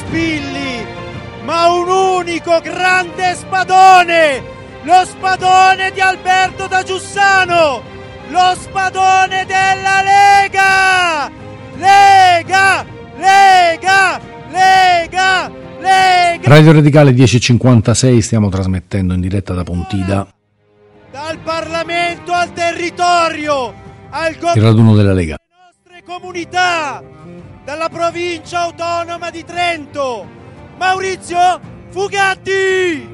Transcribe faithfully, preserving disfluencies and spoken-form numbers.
Campilli, ma un unico grande spadone, lo spadone di Alberto da Giussano, lo spadone della Lega! Lega! Lega! Lega! Lega! Radio Radicale dieci e cinquantasei, stiamo trasmettendo in diretta da Pontida. Dal Parlamento al territorio, al governo il raduno della Lega. delle nostre comunità, dalla provincia autonoma di Trento, Maurizio Fugatti!